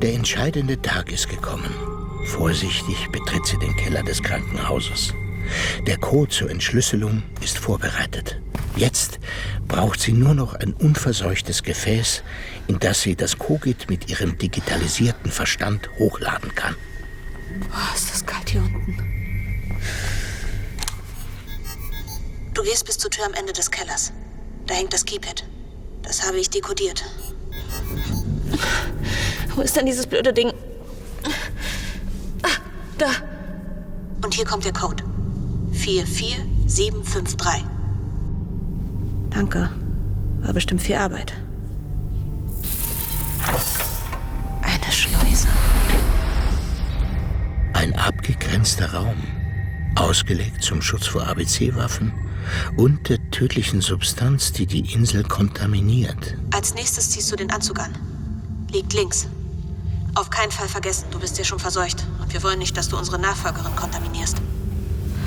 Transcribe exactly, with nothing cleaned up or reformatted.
Der entscheidende Tag ist gekommen. Vorsichtig betritt sie den Keller des Krankenhauses. Der Code zur Entschlüsselung ist vorbereitet. Jetzt braucht sie nur noch ein unverseuchtes Gefäß, in das sie das Kogit mit ihrem digitalisierten Verstand hochladen kann. Oh, ist das kalt hier unten. Du gehst bis zur Tür am Ende des Kellers. Da hängt das Keypad. Das habe ich dekodiert. Wo ist denn dieses blöde Ding? Ah, da. Und hier kommt der Code. vier vier sieben fünf drei. Danke. War bestimmt viel Arbeit. Eine Schleuse. Ein abgegrenzter Raum, ausgelegt zum Schutz vor A B C-Waffen und der tödlichen Substanz, die die Insel kontaminiert. Als nächstes ziehst du den Anzug an. Liegt links. Auf keinen Fall vergessen, du bist ja schon verseucht. Und wir wollen nicht, dass du unsere Nachfolgerin kontaminierst.